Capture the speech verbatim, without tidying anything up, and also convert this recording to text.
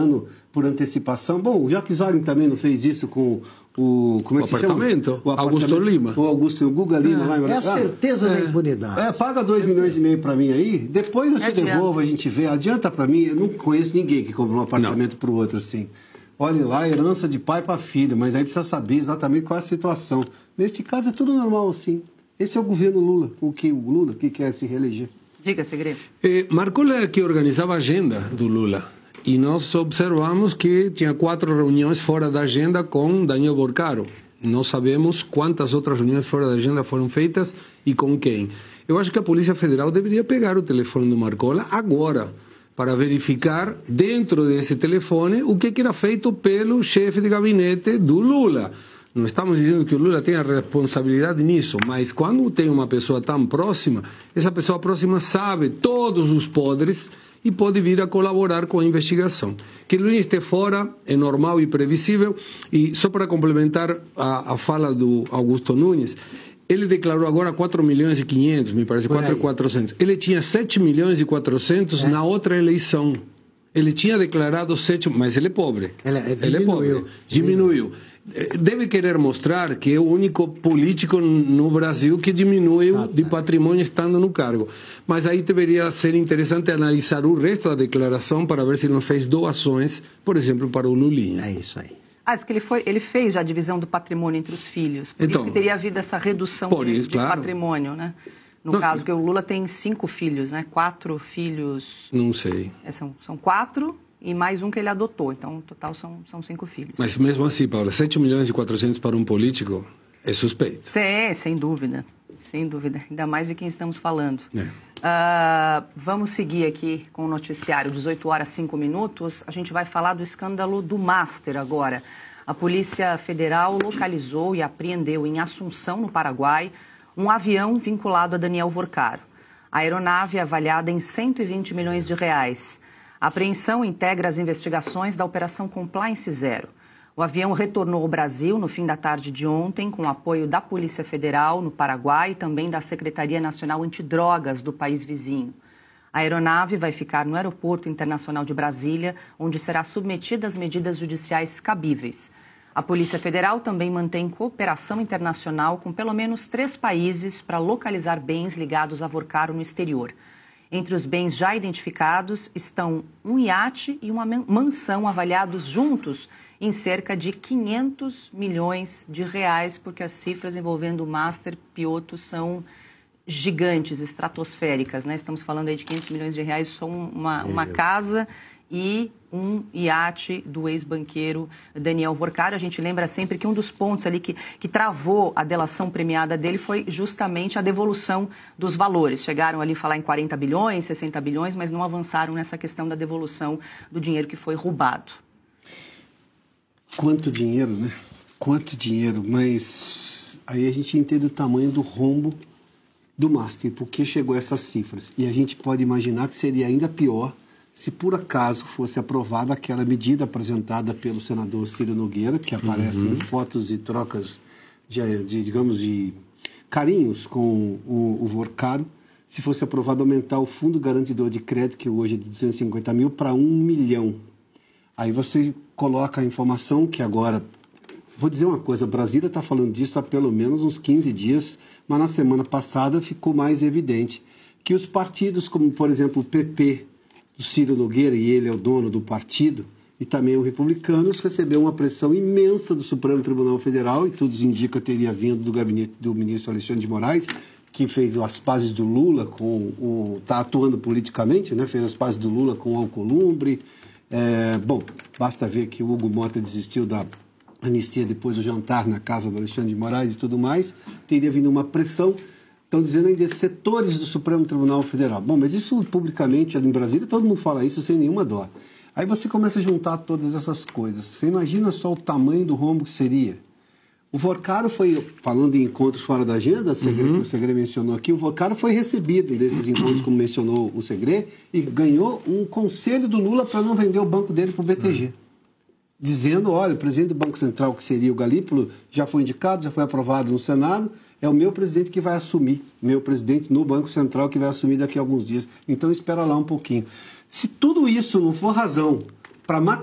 pagando por antecipação. Bom, o Jacques Wagner também não fez isso com o... Como é que o, se apartamento, chama? o apartamento? Augusto Lima. O Augusto, o Guga Lima. É, lá em... é a certeza ah, da impunidade. É, paga dois milhões e meio para mim aí, depois eu te Adianta. devolvo, a gente vê. Adianta para mim, eu não conheço ninguém que comprou um apartamento para o outro assim. Olhe lá, herança de pai para filho, mas aí precisa saber exatamente qual é a situação. Neste caso é tudo normal assim. Esse é o governo Lula, o que o Lula que quer se reeleger. Diga, Segredo. Eh, Marcola é que organizava a agenda do Lula. E nós observamos que tinha quatro reuniões fora da agenda com Daniel Borcaro. Não sabemos quantas outras reuniões fora da agenda foram feitas e com quem. Eu acho que a Polícia Federal deveria pegar o telefone do Marcola agora, para verificar dentro desse telefone o que era feito pelo chefe de gabinete do Lula. Não estamos dizendo que o Lula tenha responsabilidade nisso, mas quando tem uma pessoa tão próxima, essa pessoa próxima sabe todos os podres e pode vir a colaborar com a investigação. Que Lula esteja fora é normal e previsível. E só para complementar a, a fala do Augusto Nunes, ele declarou agora quatro milhões e quinhentos, me parece, quatro milhões e quatrocentos. Ele tinha sete milhões e quatrocentos é. na outra eleição. Ele tinha declarado sete, mas ele é pobre. Ele, é, ele é pobre. Diminuiu. diminuiu. Deve querer mostrar que é o único político no Brasil que diminuiu de patrimônio estando no cargo. Mas aí deveria ser interessante analisar o resto da declaração para ver se ele não fez doações, por exemplo, para o Lulinha. É isso aí. Ah, diz que ele, foi, ele fez já a divisão do patrimônio entre os filhos. Por então, isso que teria havido essa redução por de, isso, de claro. patrimônio, né? No não, caso, que o Lula tem cinco filhos, né? Quatro filhos... Não sei. É, são, são quatro e mais um que ele adotou. Então, no total, são, são cinco filhos. Mas mesmo assim, Paula, sete milhões e quatrocentos para um político é suspeito. Sim, sem dúvida. Sem dúvida. Ainda mais de quem estamos falando. É. Uh, vamos seguir aqui com o noticiário. dezoito horas e cinco minutos. A gente vai falar do escândalo do Master agora. A Polícia Federal localizou e apreendeu em Assunção, no Paraguai, um avião vinculado a Daniel Borcaro. A aeronave é avaliada em cento e vinte milhões de reais. A apreensão integra as investigações da Operação Compliance Zero. O avião retornou ao Brasil no fim da tarde de ontem, com apoio da Polícia Federal no Paraguai e também da Secretaria Nacional Antidrogas do país vizinho. A aeronave vai ficar no Aeroporto Internacional de Brasília, onde será submetida às medidas judiciais cabíveis. A Polícia Federal também mantém cooperação internacional com pelo menos três países para localizar bens ligados a Borcaro no exterior. Entre os bens já identificados estão um iate e uma mansão avaliados juntos em cerca de quinhentos milhões de reais, porque as cifras envolvendo o Master Piotto são gigantes, estratosféricas, né? Estamos falando aí de quinhentos milhões de reais, só uma, uma casa e um iate do ex-banqueiro Daniel Borcaro. A gente lembra sempre que um dos pontos ali que, que travou a delação premiada dele foi justamente a devolução dos valores. Chegaram ali a falar em quarenta bilhões, sessenta bilhões, mas não avançaram nessa questão da devolução do dinheiro que foi roubado. Quanto dinheiro, né? Quanto dinheiro, mas aí a gente entende o tamanho do rombo do Master, porque chegou a essas cifras. E a gente pode imaginar que seria ainda pior se por acaso fosse aprovada aquela medida apresentada pelo senador Ciro Nogueira, que aparece uhum. em fotos e trocas de, de, digamos, de carinhos com o, o Borcaro, se fosse aprovado aumentar o fundo garantidor de crédito, que hoje é de duzentos e cinquenta mil, para um milhão. Aí você coloca a informação que agora... Vou dizer uma coisa, Brasília está falando disso há pelo menos uns quinze dias, mas na semana passada ficou mais evidente que os partidos, como por exemplo o P P, do Ciro Nogueira, e ele é o dono do partido, e também os republicanos, recebeu uma pressão imensa do Supremo Tribunal Federal, e tudo indica teria vindo do gabinete do ministro Alexandre de Moraes, que fez as pazes do Lula com o... está atuando politicamente, né? Fez as pazes do Lula com o Alcolumbre. É, bom, basta ver que o Hugo Mota desistiu da anistia depois do jantar na casa do Alexandre de Moraes e tudo mais. Teria vindo uma pressão. Estão dizendo ainda setores do Supremo Tribunal Federal. Bom, mas isso publicamente em Brasília, todo mundo fala isso sem nenhuma dó. Aí você começa a juntar todas essas coisas. Você imagina só o tamanho do rombo que seria. O Borcaro foi, falando em encontros fora da agenda, o Segre, uhum. o Segre mencionou aqui, o Borcaro foi recebido desses encontros, como mencionou o Segre, e ganhou um conselho do Lula para não vender o banco dele para o B T G. Uhum. Dizendo, olha, o presidente do Banco Central, que seria o Galípolo, já foi indicado, já foi aprovado no Senado, é o meu presidente que vai assumir, meu presidente no Banco Central que vai assumir daqui a alguns dias. Então, espera lá um pouquinho. Se tudo isso não for razão para